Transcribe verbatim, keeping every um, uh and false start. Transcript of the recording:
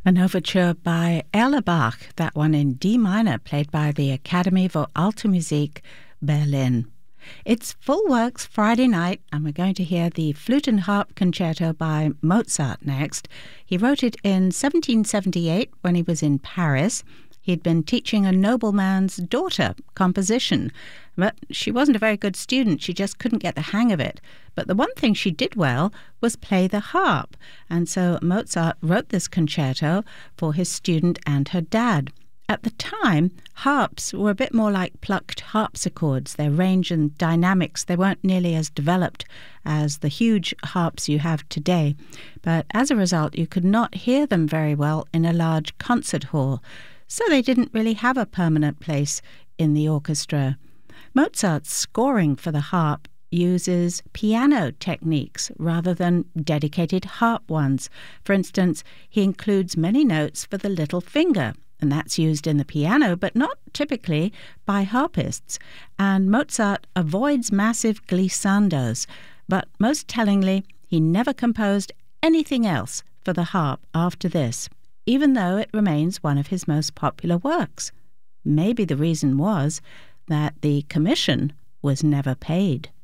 An overture by Erlebach, that one in D minor, played by the Academy für Alte Musik, Berlin. It's Full Works Friday night, and we're going to hear the Flute and Harp Concerto by Mozart next. He wrote it in seventeen seventy-eight when he was in Paris. He'd been teaching a nobleman's daughter composition, but she wasn't a very good student. She just couldn't get the hang of it. But the one thing she did well was play the harp, and so Mozart wrote this concerto for his student and her dad. At the time, harps were a bit more like plucked harpsichords. Their range and dynamics, they weren't nearly as developed as the huge harps you have today. But as a result, you could not hear them very well in a large concert hall. So they didn't really have a permanent place in the orchestra. Mozart's scoring for the harp uses piano techniques rather than dedicated harp ones. For instance, he includes many notes for the little finger, and that's used in the piano, but not typically by harpists. And Mozart avoids massive glissandos, but most tellingly, he never composed anything else for the harp after this, even though it remains one of his most popular works. Maybe the reason was that the commission was never paid.